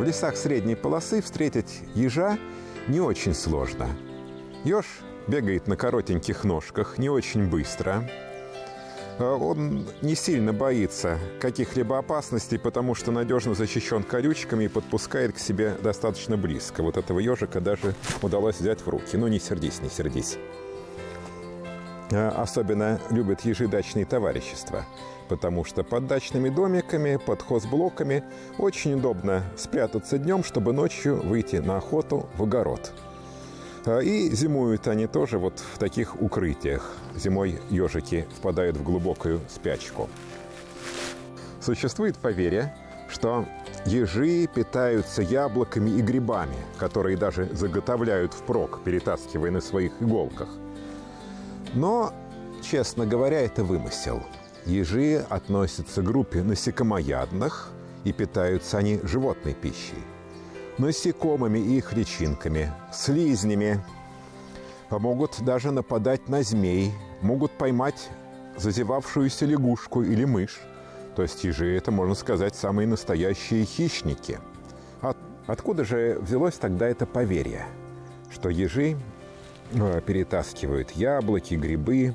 лесах средней полосы встретить ежа не очень сложно. Еж бегает на коротеньких ножках, не очень быстро. Он не сильно боится каких-либо опасностей, потому что надежно защищен колючками и подпускает к себе достаточно близко. Вот этого ежика даже удалось взять в руки. Ну, не сердись, не сердись. Особенно любят ежи дачные товарищества, потому что под дачными домиками, под хозблоками очень удобно спрятаться днем, чтобы ночью выйти на охоту в огород. И зимуют они тоже вот в таких укрытиях. Зимой ежики впадают в глубокую спячку. Существует поверье, что ежи питаются яблоками и грибами, которые даже заготовляют впрок, перетаскивая на своих иголках. Но, честно говоря, это вымысел. Ежи относятся к группе насекомоядных, и питаются они животной пищей. Насекомыми и их личинками, слизнями. Могут даже нападать на змей, могут поймать зазевавшуюся лягушку или мышь. То есть ежи – это, можно сказать, самые настоящие хищники. Откуда же взялось тогда это поверье, что ежи перетаскивают яблоки, грибы